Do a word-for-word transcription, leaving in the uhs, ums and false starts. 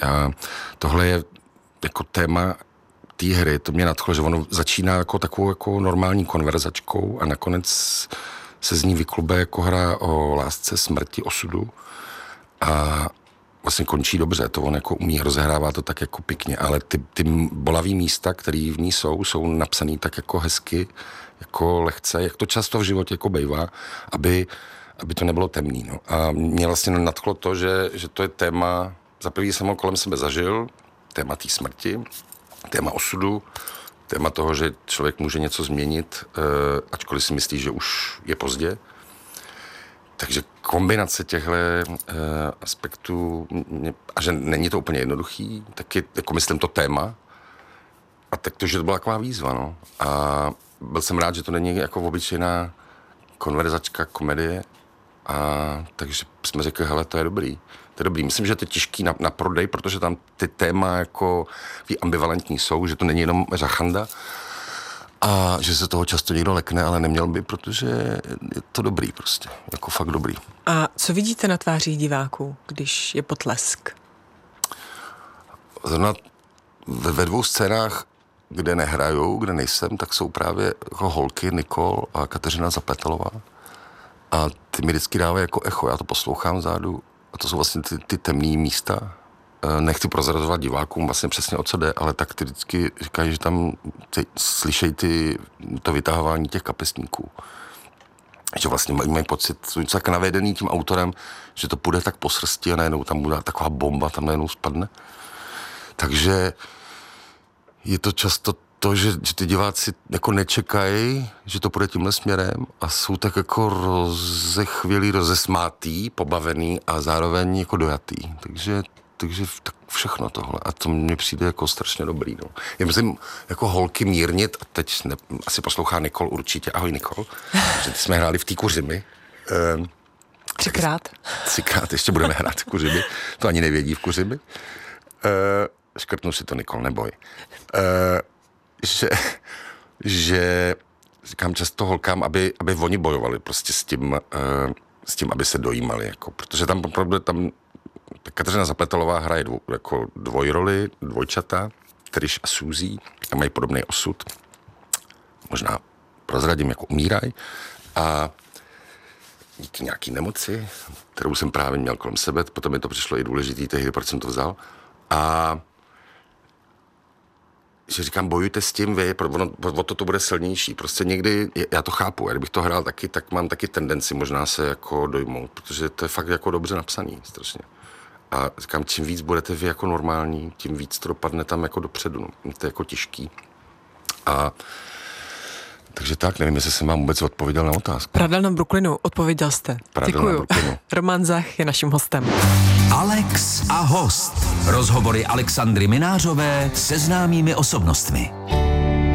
Já, tohle je jako téma té hry, to mě nadchlo, že ono začíná jako takovou jako normální konverzačkou a nakonec se z ní vyklube jako hra o lásce, smrti, osudu a vlastně končí dobře, to on jako umí, rozehrává to tak jako pěkně, ale ty, ty bolavý místa, které v ní jsou, jsou napsaný tak jako hezky, jako lehce, jak to často v životě jako bejvá, aby, aby to nebylo temný. No. A mě vlastně nadchlo to, že, že to je téma, za prvý jsem ho kolem sebe zažil, téma té smrti, téma osudu, téma toho, že člověk může něco změnit, eh, ačkoliv si myslí, že už je pozdě. Takže kombinace těchto eh, aspektů, mě, a že není to úplně jednoduchý, tak je, jako myslím, to téma. A tak to, že to byla taková výzva, no. A byl jsem rád, že to není jako obyčejná konverzačka, komedie. A takže jsme řekli, hele, to je dobrý. To je dobrý. Myslím, že to je těžký na, na prodej, protože tam ty téma jako ambivalentní jsou, že to není jenom řachanda a že se toho často někdo lekne, ale neměl by, protože je to dobrý prostě. Jako fakt dobrý. A co vidíte na tvářích diváků, když je potlesk? Zrovna ve, ve dvou scénách, kde nehrajou, kde nejsem, tak jsou právě jako holky Nikol a Kateřina Zapletelová. A ty mi vždycky dávají jako echo, já to poslouchám vzadu a to jsou vlastně ty, ty temný místa. Nechci prozrazovat divákům vlastně přesně o co jde, ale tak ty vždycky říkají, že tam ty, slyšejí ty, to vytahování těch kapesníků. Že vlastně mají, mají pocit, jsou něco tak navedený tím autorem, že to půjde tak po srsti a najednou tam bude taková bomba, tam najednou spadne. Takže je to často to, že, že ty diváci jako nečekají, že to půjde tímhle směrem a jsou tak jako rozechvělý, rozesmátý, pobavený a zároveň jako dojatý. Takže, takže tak všechno tohle. A to mně přijde jako strašně dobrý. No. Já myslím, jako holky mírnit, a teď ne, asi poslouchá Nikol určitě. Ahoj Nikol. Že ty jsme hráli v té Kuřimi. Ehm, Třikrát. Třikrát ještě budeme hrát v Kuřimi. To ani nevědí v Kuřimi. Ehm, škrtnu si to, Nikol, neboj. Ehm, že, že říkám často holkám, aby, aby oni bojovali prostě s tím, uh, s tím, aby se dojímali, jako, protože tam opravdu tam Kateřina Zapletelová hraje dvou, jako dvojroli, dvojčata, Trish a Suzy, a mají podobný osud. Možná prozradím, jako umírají a díky nějaký nemoci, kterou jsem právě měl kolem sebe, potom mi to přišlo i důležitý, tehdy, proč jsem to vzal. A že říkám, bojujte s tím vy, ono, o to to bude silnější. Prostě někdy, já to chápu, a kdybych to hrál taky, tak mám taky tendenci možná se jako dojmout, protože to je fakt jako dobře napsaný, strašně. A říkám, čím víc budete vy jako normální, tím víc to dopadne tam jako dopředu, no. To je jako těžký. A takže tak, nevím, jestli jsem vám vůbec odpověděl na otázku. Pradel na Brooklynu, odpověděl jste. Pradel Děkuju. na Brooklynu. Roman Zach je naším hostem. Alex a host. Rozhovory Alexandry Minářové se známými osobnostmi.